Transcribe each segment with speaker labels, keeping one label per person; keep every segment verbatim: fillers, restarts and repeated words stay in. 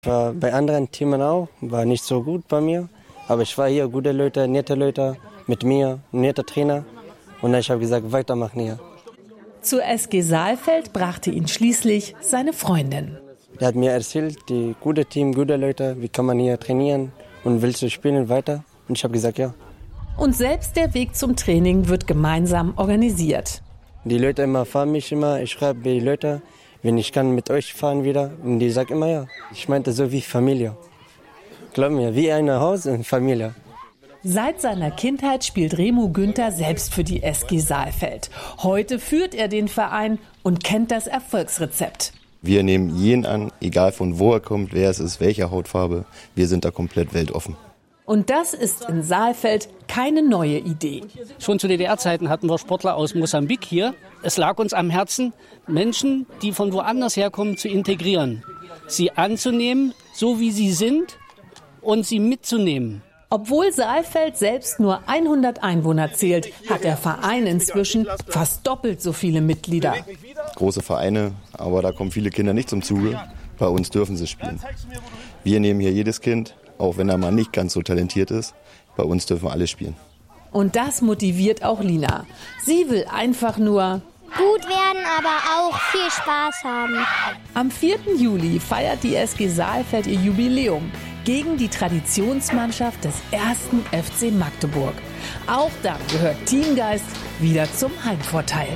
Speaker 1: War bei anderen Teams auch, war nicht so gut bei mir. Aber ich war hier, gute Leute, nette Leute mit mir, netter Trainer. Und ich habe gesagt, weitermachen hier.
Speaker 2: Zur S G Saalfeld brachte ihn schließlich seine Freundin.
Speaker 1: Er hat mir erzählt, die gute Team, gute Leute, wie kann man hier trainieren und willst du spielen weiter? Und ich habe gesagt, ja.
Speaker 2: Und selbst der Weg zum Training wird gemeinsam organisiert.
Speaker 1: Die Leute immer fahren mich immer, ich schreibe die Leute, wenn ich kann mit euch fahren wieder. Und die sagen immer ja. Ich meinte so wie Familie. Glaub mir, wie ein Haus und Familie.
Speaker 2: Seit seiner Kindheit spielt Remo Günther selbst für die S G Saalfeld. Heute führt er den Verein und kennt das Erfolgsrezept.
Speaker 3: Wir nehmen jeden an, egal von wo er kommt, wer es ist, welche Hautfarbe. Wir sind da komplett weltoffen.
Speaker 2: Und das ist in Saalfeld keine neue Idee.
Speaker 4: Schon zu D D R-Zeiten hatten wir Sportler aus Mosambik hier. Es lag uns am Herzen, Menschen, die von woanders herkommen, zu integrieren. Sie anzunehmen, so wie sie sind, und sie mitzunehmen.
Speaker 2: Obwohl Saalfeld selbst nur hundert Einwohner zählt, hat der Verein inzwischen fast doppelt so viele Mitglieder.
Speaker 3: Große Vereine, aber da kommen viele Kinder nicht zum Zuge. Bei uns dürfen sie spielen. Wir nehmen hier jedes Kind, auch wenn er mal nicht ganz so talentiert ist. Bei uns dürfen alle spielen.
Speaker 2: Und das motiviert auch Lina. Sie will einfach nur
Speaker 5: gut werden, aber auch viel Spaß haben.
Speaker 2: Am vierten Juli feiert die S G Saalfeld ihr Jubiläum gegen die Traditionsmannschaft des ersten F C Magdeburg. Auch dann gehört Teamgeist wieder zum Heimvorteil.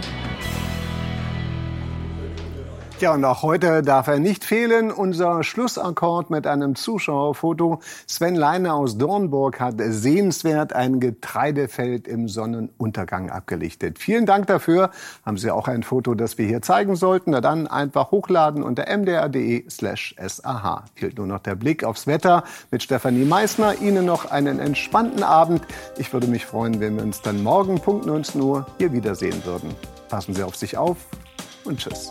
Speaker 6: Ja, und auch heute darf er nicht fehlen. Unser Schlussakkord mit einem Zuschauerfoto. Sven Leine aus Dornburg hat sehenswert ein Getreidefeld im Sonnenuntergang abgelichtet. Vielen Dank dafür. Haben Sie auch ein Foto, das wir hier zeigen sollten? Na dann einfach hochladen unter m d r punkt d e slash s a h. Fehlt nur noch der Blick aufs Wetter mit Stefanie Meissner. Ihnen noch einen entspannten Abend. Ich würde mich freuen, wenn wir uns dann morgen Punkt neunzehn Uhr hier wiedersehen würden. Passen Sie auf sich auf und tschüss.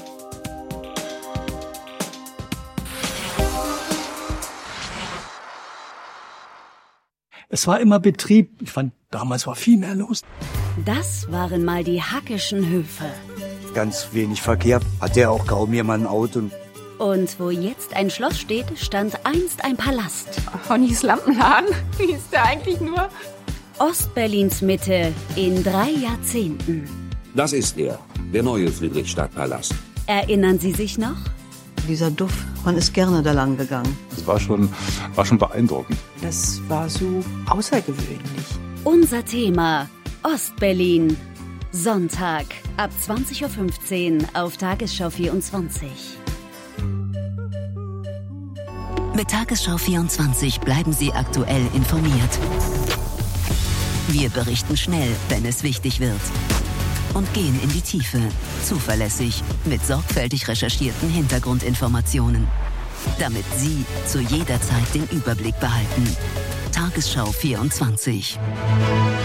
Speaker 7: Es war immer Betrieb. Ich fand, damals war viel mehr los.
Speaker 8: Das waren mal die Hackischen Höfe.
Speaker 9: Ganz wenig Verkehr, hatte ja auch kaum jemand ein Auto.
Speaker 8: Und wo jetzt ein Schloss steht, stand einst ein Palast.
Speaker 10: Honnys Lampenladen? Wie ist der eigentlich nur?
Speaker 8: Ostberlins Mitte in drei Jahrzehnten.
Speaker 11: Das ist er, der neue Friedrichstadtpalast.
Speaker 8: Erinnern Sie sich noch?
Speaker 12: Dieser Duft, man ist gerne da lang gegangen.
Speaker 13: Das war schon, war schon beeindruckend.
Speaker 12: Das war so außergewöhnlich.
Speaker 8: Unser Thema Ostberlin. Sonntag ab zwanzig Uhr fünfzehn auf Tagesschau vierundzwanzig.
Speaker 14: Mit Tagesschau vierundzwanzig bleiben Sie aktuell informiert. Wir berichten schnell, wenn es wichtig wird. Und gehen in die Tiefe, zuverlässig, mit sorgfältig recherchierten Hintergrundinformationen. Damit Sie zu jeder Zeit den Überblick behalten. Tagesschau vierundzwanzig.